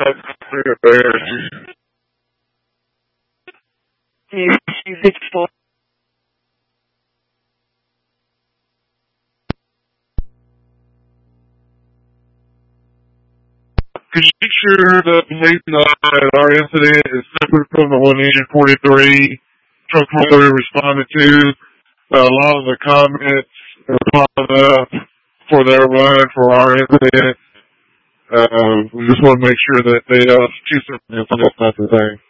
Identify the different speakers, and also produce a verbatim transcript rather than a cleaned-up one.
Speaker 1: Can you make sure that the reason that our incident is separate from the one Engine forty-three truck that we responded to? Uh, a lot of the comments are popping up for their run for our incident. Uh, we just want to make sure that they are two separate incidents, not the same.